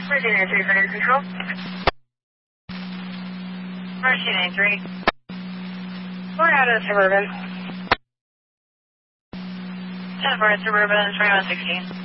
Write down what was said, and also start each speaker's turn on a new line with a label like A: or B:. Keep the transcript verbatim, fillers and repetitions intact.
A: Mercy nine three for control. Mercy nine three. Going out of Suburban. ten four Suburban, twenty-one sixteen.